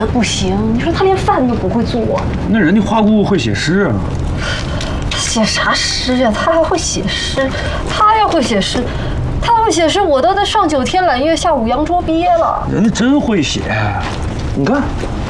不行，你说他连饭都不会做。 那人家花姑姑会写诗啊。 写啥诗呀？他还会写诗？他要会写诗，他会写诗，我都在上9天揽月，下5扬州毕业了。 人家真会写，你看。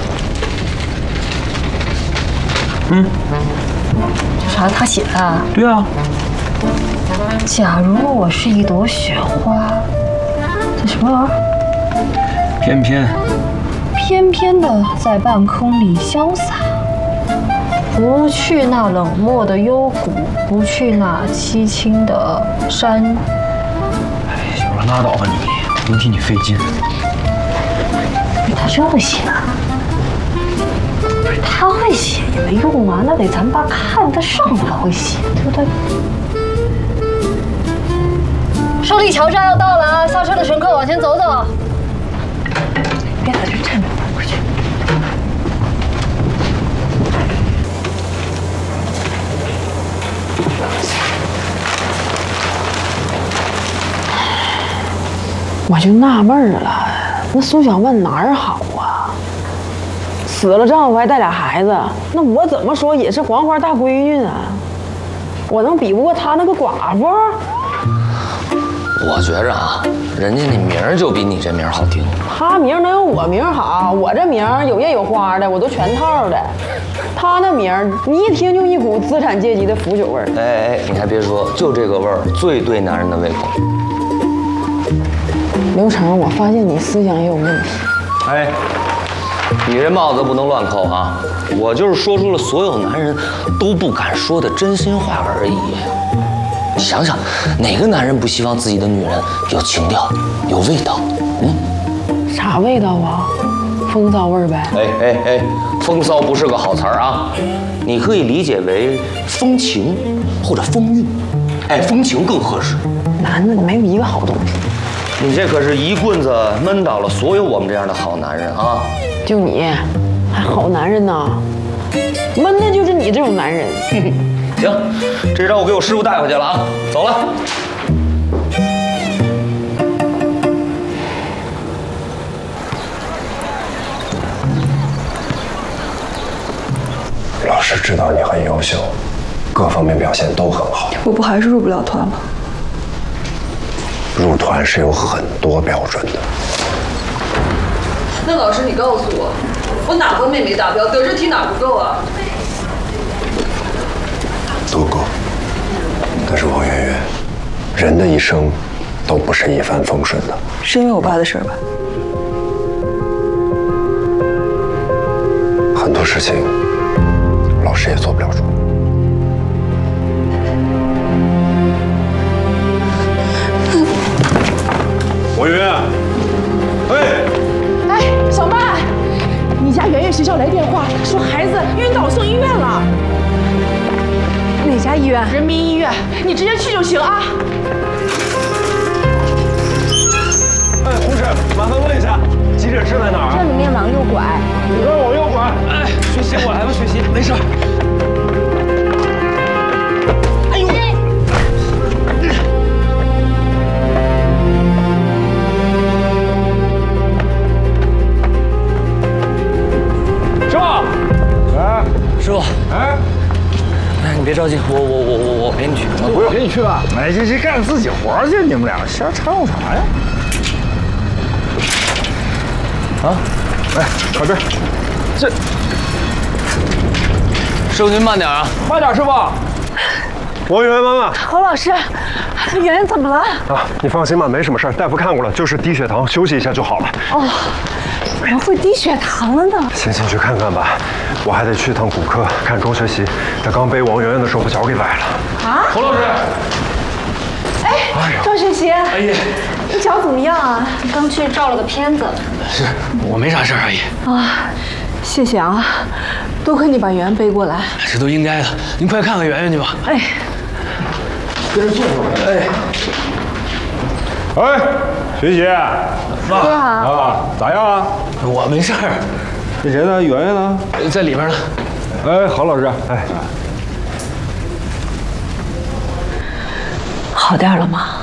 啥？他写的？ 对啊。 假如我是一朵雪花，这什么玩意儿？ 翩翩。 翩翩的在半空里潇洒。不去那冷漠的幽谷，不去那凄清的山。 哎，行了，拉倒吧你，别替你费劲。 他真会写啊！不是他会写也没用啊，那得咱爸看得上他会写，对不对？胜利桥站要到了啊！下车的乘客往前走走。别在这站着，快去。 我就纳闷了，那苏小曼哪儿好啊？死了丈夫还带俩孩子，那我怎么说也是黄花大闺女啊！我能比不过她那个寡妇？ 我觉着啊，人家那名儿就比你这名儿好听。 她名儿能有我名儿好？我这名儿有叶有花的，我都全套的。她那名儿，你一听就一股资产阶级的腐朽味儿。 哎，你还别说，就这个味儿最对男人的胃口。 刘成，我发现你思想也有问题。 哎，你这帽子不能乱扣啊！我就是说出了所有男人都不敢说的真心话而已。你想想，哪个男人不希望自己的女人有情调、有味道？ 啥味道啊？风骚味儿呗。 哎，风骚不是个好词儿啊，你可以理解为风情或者风韵。哎，风情更合适。 男的没有一个好东西。 你这可是一棍子闷倒了所有我们这样的好男人啊！ 就你，还好男人呢？闷的就是你这种男人。 行，这招我给我师傅带回去了啊！走了。 老师知道你很优秀，各方面表现都很好。 我不还是入不了团吗？ 入团是有很多标准的。 那老师，你告诉我，我哪方面没达标？德智体哪不够啊？ 都够。但是王媛媛，人的一生都不是一帆风顺的。 是因为我爸的事儿吧？ 很多事情，老师也做不了主。 王媛媛， 哎，小曼，你家圆圆学校来电话说孩子晕倒送医院了。 哪家医院？ 人民医院，你直接去就行啊。 哎，护士，麻烦问一下，急诊室在哪儿？ 这里面往右拐。 你跟往右拐。哎，学习我还不学习，没事。哎呦！师傅，哎， 师傅， 哎， 哎，你别着急，我陪你去。 不用，陪你去吧。哎，这干自己活去，你们俩瞎掺和啥呀？啊，哎，靠这儿，这， 师傅您慢点啊， 慢点，师傅。 王媛媛妈妈何老师，圆圆怎么了？ 啊，你放心吧，没什么事儿，大夫看过了，就是低血糖，休息一下就好了。 哦，怎么会低血糖了呢？ 先进去看看吧，我还得去趟骨科看钟学习，他刚背王媛媛的时候把脚给崴了。 啊？ 侯老师， 哎，赵学习， 哎呀， 你脚怎么样啊？刚去照了个片子。 是我没啥事儿，阿姨。 啊，谢谢啊，多亏你把圆圆背过来。 这都应该的，您快看看圆圆去吧。 哎， 跟着坐会儿。 哎，学姐， 哥啊， 啊，咋样啊？ 我没事儿， 这人呢？圆圆呢？ 在里边呢。 哎，郝老师，哎， 好点了吗？